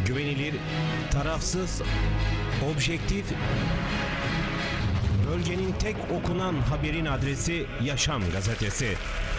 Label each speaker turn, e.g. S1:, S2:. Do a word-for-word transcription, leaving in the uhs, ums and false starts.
S1: Güvenilir, tarafsız, objektif, bölgenin tek okunan haberin adresi Yaşam Gazetesi.